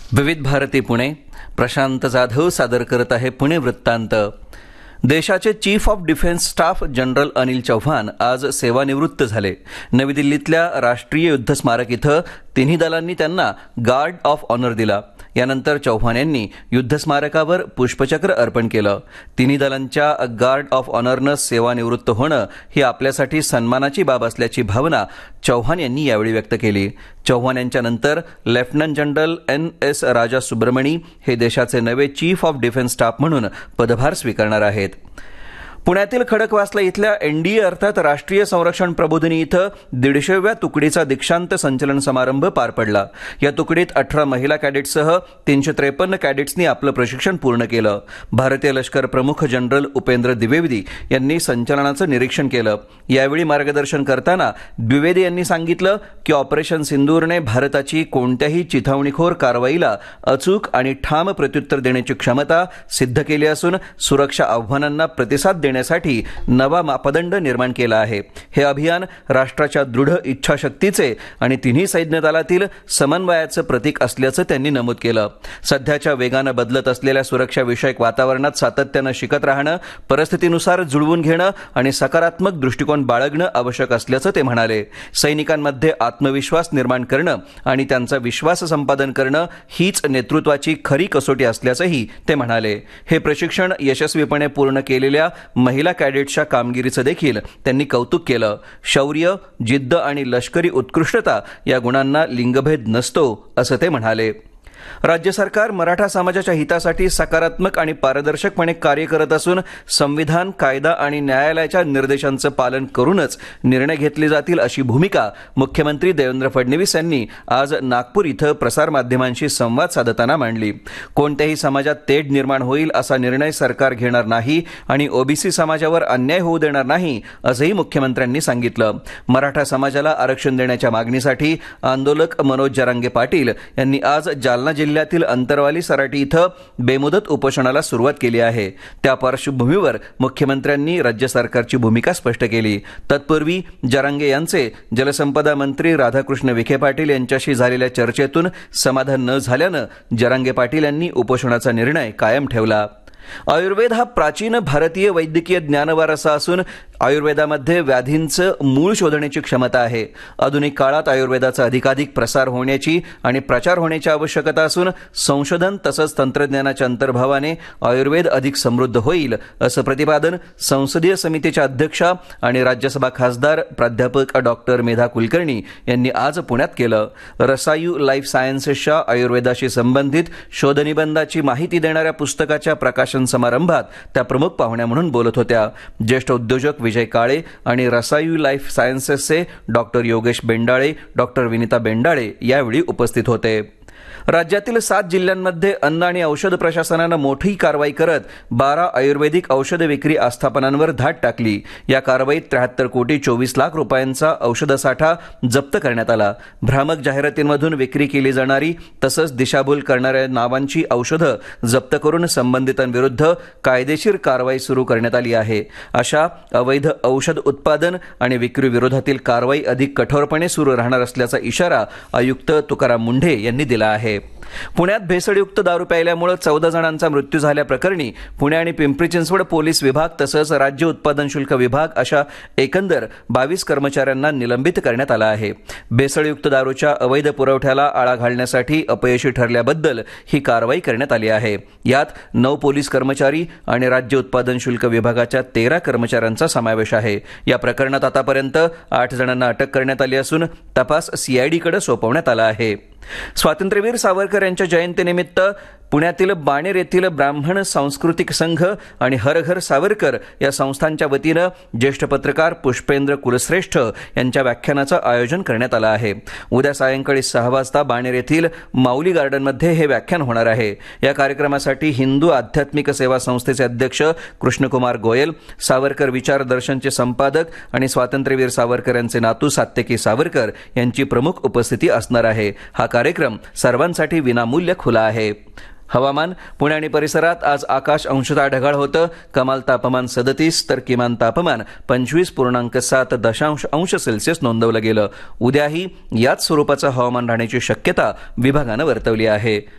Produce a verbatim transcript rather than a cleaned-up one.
विविध भारती पुणे. प्रशांत जाधव सादर करत आहे पुणे वृत्तांत. देशाचे chief of defence staff general Anil Chauhan आज सेवानिवृत्त झाले. नवी दिल्लीतल्या राष्ट्रीय युद्ध स्मारक इथं तिन्ही दलांनी त्यांना गार्ड ऑफ ऑनर दिला. यानंतर चौहान यांनी युद्ध स्मारकावर पुष्पचक्र अर्पण केलं. तिन्ही दलांच्या गार्ड ऑफ ऑनरनं सेवानिवृत्त होणं ही आपल्यासाठी सन्मानाची बाब असल्याची भावना चौहान यांनी यावेळी व्यक्त केली. चौहान यांच्यानंतर लेफ्टनंट जनरल एन एस राजा सुब्रमणी हे देशाचे नवे चीफ ऑफ डिफेन्स स्टाफ म्हणून पदभार स्वीकारणार आहेत. पुण्यातील खडकवासला इथल्या एनडीए अर्थात राष्ट्रीय संरक्षण प्रबोधिनी इथं दीडशेव्या तुकडीचा दीक्षांत संचलन समारंभ पार पडला. या तुकडीत अठरा महिला कॅडेट्ससह तीनशे त्रेपन्न कॅडेट्सनी आपलं प्रशिक्षण पूर्ण केलं. भारतीय लष्कर प्रमुख जनरल उपेंद्र द्विवेदी यांनी संचलनाचं निरीक्षण केलं. यावेळी मार्गदर्शन करताना द्विवेदी यांनी सांगितलं की ऑपरेशन सिंदूरने भारताची कोणत्याही चिथावणीखोर कारवाईला अचूक आणि ठाम प्रत्युत्तर देण्याची क्षमता सिद्ध केली असून सुरक्षा आव्हानांना प्रतिसाद देण्यासाठी नवा मापदंड निर्माण केला आहे. हे अभियान राष्ट्राच्या दृढ इच्छाशक्तीचे आणि तिन्ही सैन्य दलातील समन्वयाचं प्रतीक असल्याचं त्यांनी नमूद केलं. सध्याच्या वेगानं बदलत असलेल्या सुरक्षाविषयक वातावरणात सातत्यानं शिकत राहणं, परिस्थितीनुसार जुळवून घेणं आणि सकारात्मक दृष्टिकोन बाळगणं आवश्यक असल्याचं ते म्हणाले. सैनिकांमध्ये आत्मविश्वास निर्माण करणं आणि त्यांचा विश्वास संपादन करणं हीच नेतृत्वाची खरी कसोटी असल्याचंही ते म्हणाले. हे प्रशिक्षण यशस्वीपणे पूर्ण केलेल्या महिला कॅडेट्सच्या कामगिरीचं देखील त्यांनी कौतुक केलं. शौर्य, जिद्द आणि लष्करी उत्कृष्टता या गुणांना लिंगभेद नसतो असं ते म्हणाले. राज्य सरकार मराठा समाजाच्या हितासाठी सकारात्मक आणि पारदर्शकपणे कार्य करत असून संविधान, कायदा आणि न्यायालयाच्या निर्देशांचं पालन करूनच निर्णय घेतले जातील अशी भूमिका मुख्यमंत्री देवेंद्र फडणवीस यांनी आज नागपूर इथं प्रसारमाध्यमांशी संवाद साधताना मांडली. कोणत्याही समाजात तेढ निर्माण होईल असा निर्णय सरकार घेणार नाही आणि ओबीसी समाजावर अन्याय होऊ देणार नाही असंही मुख्यमंत्र्यांनी सांगितलं. मराठा समाजाला आरक्षण देण्याच्या मागणीसाठी आंदोलक मनोज जरांगे पाटील यांनी आज जालना जिल्ह्यातील अंतरवाली सराटी इथं बेमुदत उपोषणाला सुरुवात केली आहे. त्या पार्श्वभूमीवर मुख्यमंत्र्यांनी राज्य सरकारची भूमिका स्पष्ट केली. तत्पूर्वी जरांगे यांचे जलसंपदा मंत्री राधाकृष्ण विखे पाटील यांच्याशी झालेल्या चर्चेतून समाधान न झाल्यानं जरांगे पाटील यांनी उपोषणाचा निर्णय कायम ठेवला. आयुर्वेद हा प्राचीन भारतीय वैद्यकीय ज्ञानवारसा असून आयुर्वेदामध्ये व्याधींचं मूळ शोधण्याची क्षमता आहे. आधुनिक काळात आयुर्वेदाचा अधिकाधिक प्रसार होण्याची आणि प्रचार होण्याची आवश्यकता असून संशोधन तसंच तंत्रज्ञानाच्या अंतर्भावाने आयुर्वेद अधिक समृद्ध होईल असं प्रतिपादन संसदीय समितीच्या अध्यक्षा आणि राज्यसभा खासदार प्राध्यापक डॉक्टर मेधा कुलकर्णी यांनी आज पुण्यात केलं. रसायू लाईफ सायन्सेसच्या आयुर्वेदाशी संबंधित शोधनिबंधाची माहिती देणाऱ्या पुस्तकाच्या प्रकाशन समारंभात त्या प्रमुख पाहुण्या म्हणून बोलत होत्या. ज्येष्ठ उद्योजक विजय काळे आणि रसायू life सायन्सेसचे doctor Yogesh Bendale, doctor Vinita Bendale यावेळी उपस्थित होते. राज्यातील सात जिल्ह्यांमध्ये अन्न आणि औषध प्रशासनानं मोठी कारवाई करत बारा आयुर्वेदिक औषध विक्री आस्थापनांवर धाड टाकली. या कारवाईत त्र्याहत्तर कोटी चोवीस लाख रुपयांचा औषधसाठा जप्त करण्यात आला. भ्रामक जाहिरातींमधून विक्री केली जाणारी तसंच दिशाभूल करणाऱ्या नावांची औषधं जप्त करून संबंधितांविरुद्ध कायदेशीर कारवाई सुरू करण्यात आली आहे. अशा अवैध औषध उत्पादन आणि विक्री विरोधातील कारवाई अधिक कठोरपणे सुरू राहणार असल्याचा इशारा आयुक्त तुकाराम मुंढे यांनी दिला आहे. पुण्यात भेसळयुक्त दारू प्यायल्यामुळे चौदा जणांचा मृत्यू झाल्याप्रकरणी पुणे आणि पिंपरी चिंचवड पोलीस विभाग तसंच राज्य उत्पादन शुल्क विभाग अशा एकंदर बावीस कर्मचाऱ्यांना निलंबित करण्यात आलं आहे. भेसळयुक्त दारूच्या अवैध पुरवठ्याला आळा घालण्यासाठी अपयशी ठरल्याबद्दल ही कारवाई करण्यात आली आहे. यात नऊ पोलीस कर्मचारी आणि राज्य उत्पादन शुल्क विभागाच्या तेरा कर्मचाऱ्यांचा समावेश आहे. या प्रकरणात आतापर्यंत आठ जणांना अटक करण्यात आली असून तपास सीआयडीकडे सोपवण्यात आला आहे. स्वातंत्र्यवीर सावरकर यांच्या जयंतीनिमित्त पुण्यातील बाणेर येथील ब्राह्मण सांस्कृतिक संघ आणि हर घर सावरकर या संस्थांच्या वतीनं ज्येष्ठ पत्रकार पुष्पेंद्र कुलश्रेष्ठ यांच्या व्याख्यानाचं आयोजन करण्यात आलं आहे. उद्या सायंकाळी सहा वाजता बाणेर येथील माऊली गार्डनमध्ये हे व्याख्यान होणार आहे. या कार्यक्रमासाठी हिंदू आध्यात्मिक सेवा संस्थेचे अध्यक्ष कृष्णकुमार गोयल, सावरकर विचार दर्शनचे संपादक आणि स्वातंत्र्यवीर सावरकर यांचे नातू सात्यकी सावरकर यांची प्रमुख उपस्थिती असणार आहे. हा कार्यक्रम सर्वांसाठी विनामूल्य खुला आहे. हवामान. पुणे आणि परिसरात आज आकाश अंशतः ढगाळ होतं. कमाल तापमान सदतीस तर किमान तापमान पंचवीस पूर्णांक सात दशांश अंश सेल्सिअस नोंदवलं गेलं. उद्याही याच स्वरूपाचं हवामान राहण्याची शक्यता विभागानं वर्तवली आहे.